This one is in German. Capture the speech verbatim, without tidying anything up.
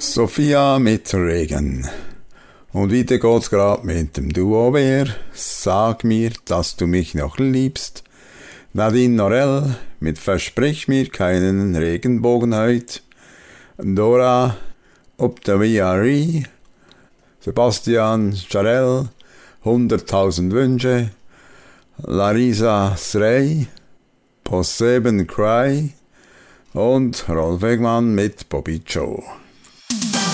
Sophia mit Regen. Und wieder geht's grad mit dem Duo Wer. Sag mir, dass du mich noch liebst. Nadine Norell mit Versprich mir keinen Regenbogen heut. Dora Optaviari. Sebastian Jarell, hunderttausend Wünsche. Larisa Srey, Posseben Cry und Rolf Wegmann mit Bobby Joe.